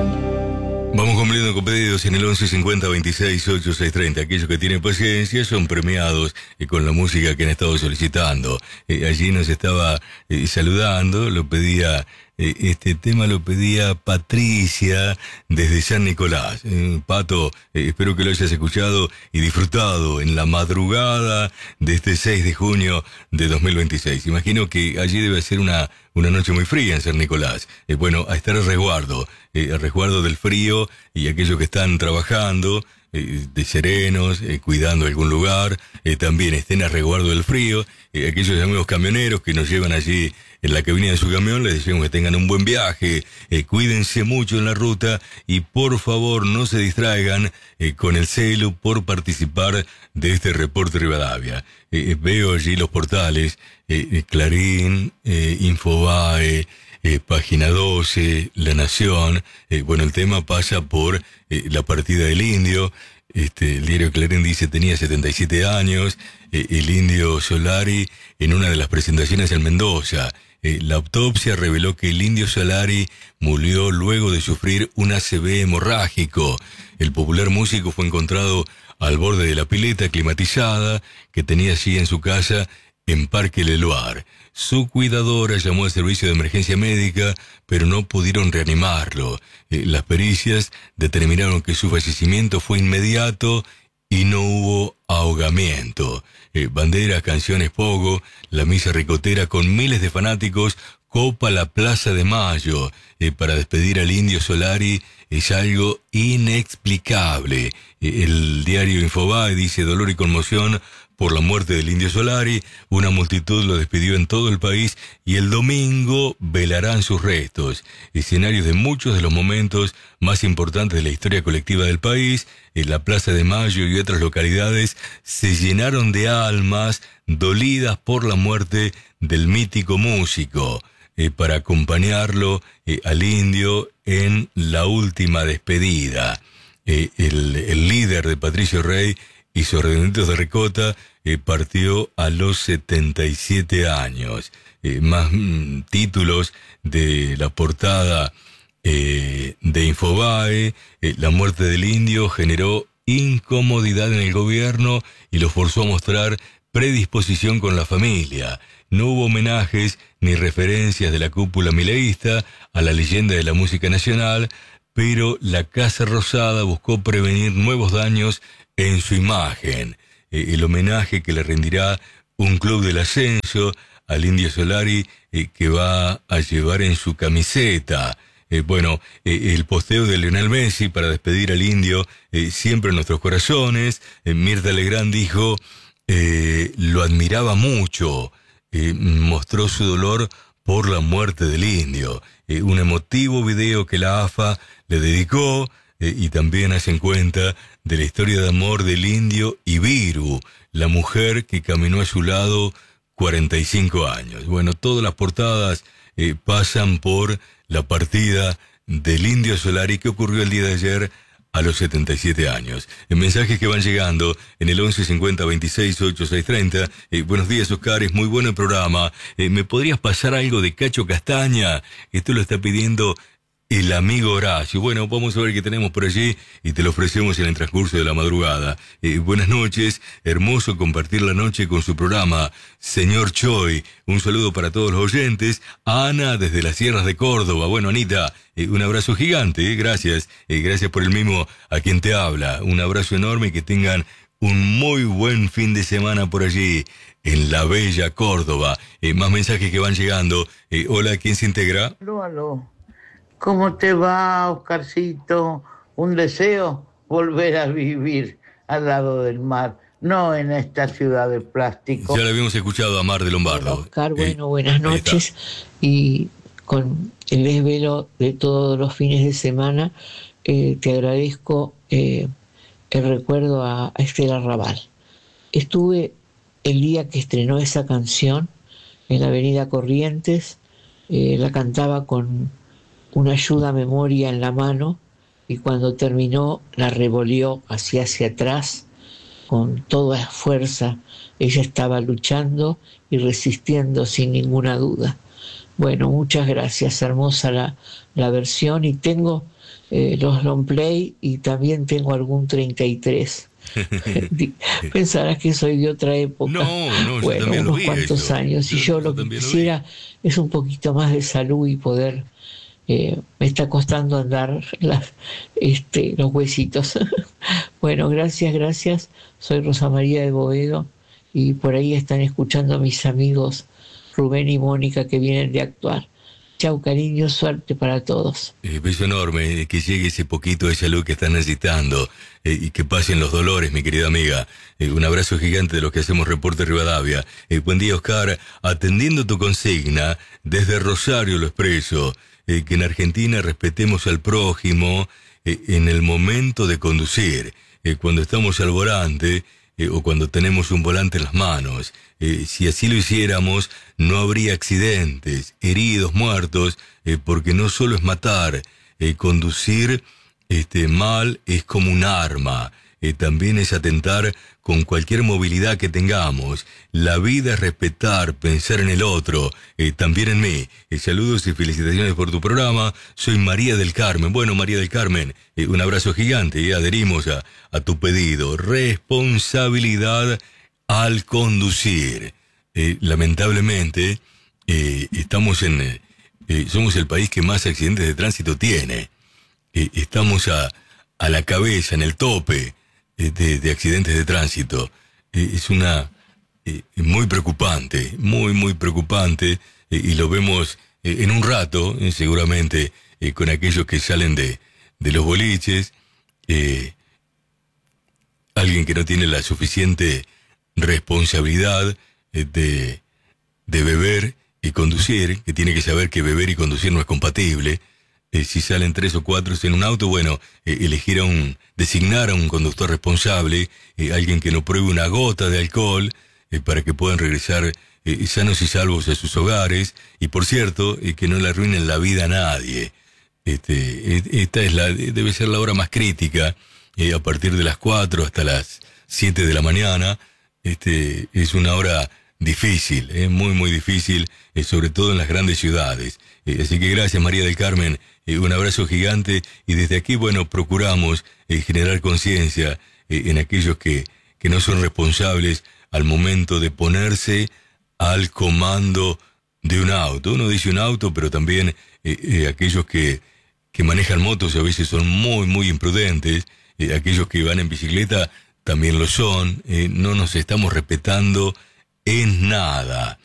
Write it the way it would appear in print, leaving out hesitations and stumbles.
Vamos cumpliendo con pedidos en el 11 50 26 8 30. Aquellos que tienen paciencia son premiados con la música que han estado solicitando. Allí nos estaba saludando, lo pedía, este tema lo pedía Patricia desde San Nicolás. Pato, espero que lo hayas escuchado y disfrutado en la madrugada de este 6 de junio de 2026. Imagino que allí debe ser una noche muy fría en San Nicolás. Bueno, a estar a resguardo del frío, y aquellos que están trabajando de serenos, cuidando algún lugar, también estén a resguardo del frío. Aquellos amigos camioneros que nos llevan allí en la cabina de su camión, les decimos que tengan un buen viaje, cuídense mucho en la ruta y por favor no se distraigan con el celu por participar de este reporte Rivadavia. Veo allí los portales, Clarín, Infobae, Página 12, La Nación. Bueno, el tema pasa por la partida del indio. El diario Clarín dice tenía 77 años. El indio Solari, en una de las presentaciones en Mendoza, la autopsia reveló que el indio Solari murió luego de sufrir un ACV hemorrágico. El popular músico fue encontrado al borde de la pileta climatizada que tenía allí en su casa en Parque Leloir. Su cuidadora llamó al servicio de emergencia médica, pero no pudieron reanimarlo. Las pericias determinaron que su fallecimiento fue inmediato y no hubo ahogamiento. Banderas, canciones, pogo, la misa ricotera con miles de fanáticos copa la Plaza de Mayo. Para despedir al indio Solari es algo inexplicable. El diario Infobae dice dolor y conmoción por la muerte del indio Solari. Una multitud lo despidió en todo el país y el domingo velarán sus restos. Escenarios de muchos de los momentos más importantes de la historia colectiva del país, en la Plaza de Mayo y otras localidades, se llenaron de almas dolidas por la muerte del mítico músico, para acompañarlo al indio en la última despedida. El líder de Patricio Rey y sus Redonditos de Ricota partió a los 77 años. Más títulos de la portada de Infobae. La muerte del indio generó incomodidad en el gobierno y lo forzó a mostrar predisposición con la familia. No hubo homenajes ni referencias de la cúpula mileísta a la leyenda de la música nacional, pero la Casa Rosada buscó prevenir nuevos daños en su imagen. El homenaje que le rendirá un club del ascenso al indio Solari, que va a llevar en su camiseta. El posteo de Lionel Messi para despedir al indio, siempre en nuestros corazones. Mirta Legrand dijo, lo admiraba mucho, mostró su dolor por la muerte del indio. Un emotivo video que la AFA le dedicó, y también hacen cuenta de la historia de amor del indio y Viru, la mujer que caminó a su lado 45 años. Bueno, todas las portadas pasan por la partida del indio Solari, que ocurrió el día de ayer a los 77 años. Mensajes que van llegando en el 11 50 26 8 6 30. Buenos días, Oscar, es muy bueno el programa. ¿Me podrías pasar algo de Cacho Castaña? Esto lo está pidiendo el amigo Horacio. Bueno, vamos a ver qué tenemos por allí y te lo ofrecemos en el transcurso de la madrugada. Buenas noches, hermoso compartir la noche con su programa, señor Choi. Un saludo para todos los oyentes. Ana desde las sierras de Córdoba. Bueno, Anita, un abrazo gigante, gracias. Gracias por el mimo a quien te habla. Un abrazo enorme y que tengan un muy buen fin de semana por allí, en la bella Córdoba. Más mensajes que van llegando. Hola, ¿quién se integra? Aló. ¿Cómo te va, Oscarcito? Un deseo, volver a vivir al lado del mar, no en esta ciudad de plástico. Ya lo habíamos escuchado a Mar de Lombardo. Oscar, buenas noches. Y con el desvelo de todos los fines de semana, te agradezco el recuerdo a Estela Raval. Estuve el día que estrenó esa canción en la avenida Corrientes, la cantaba con una ayuda a memoria en la mano, y cuando terminó la revolvió hacia atrás con toda fuerza. Ella estaba luchando y resistiendo sin ninguna duda. Bueno, muchas gracias, hermosa la versión, y tengo los long play y también tengo algún 33. Pensarás que soy de otra época. No, yo bueno, también unos lo vi cuantos eso. años, y yo lo que quisiera es un poquito más de salud y poder, me está costando andar los huesitos. Bueno, gracias. Soy Rosa María de Boedo, y por ahí están escuchando a mis amigos Rubén y Mónica, que vienen de actuar. Chau, cariño, suerte para todos. Beso enorme, que llegue ese poquito de salud que están necesitando, y que pasen los dolores, mi querida amiga. Un abrazo gigante de los que hacemos Reporte Rivadavia. Buen día, Oscar. Atendiendo tu consigna, desde Rosario lo expreso, que en Argentina respetemos al prójimo en el momento de conducir, cuando estamos al volante, o cuando tenemos un volante en las manos. Si así lo hiciéramos, no habría accidentes, heridos, muertos, porque no solo es matar, conducir mal es como un arma, también es atentar con cualquier movilidad que tengamos. La vida es respetar, pensar en el otro, también en mí. Saludos y felicitaciones por tu programa. Soy María del Carmen. Bueno, María del Carmen, un abrazo gigante, y adherimos a tu pedido. Responsabilidad al conducir. Lamentablemente, somos el país que más accidentes de tránsito tiene. Estamos a la cabeza, en el tope de accidentes de tránsito. Es muy preocupante, muy preocupante, y lo vemos en un rato, seguramente, con aquellos que salen de los boliches, alguien que no tiene la suficiente responsabilidad de beber y conducir, que tiene que saber que beber y conducir no es compatible. Si salen 3 o 4 en un auto, bueno, designar a un conductor responsable, alguien que no pruebe una gota de alcohol, para que puedan regresar sanos y salvos a sus hogares, y por cierto, que no le arruinen la vida a nadie. Esta debe ser la hora más crítica, a partir de las 4 hasta las 7 de la mañana. Es una hora difícil, muy difícil, sobre todo en las grandes ciudades. Así que gracias, María del Carmen, un abrazo gigante, y desde aquí, bueno, procuramos generar conciencia en aquellos que no son responsables al momento de ponerse al comando de un auto. Uno dice un auto, pero también aquellos que manejan motos a veces son muy imprudentes. Aquellos que van en bicicleta también lo son. No nos estamos respetando en nada.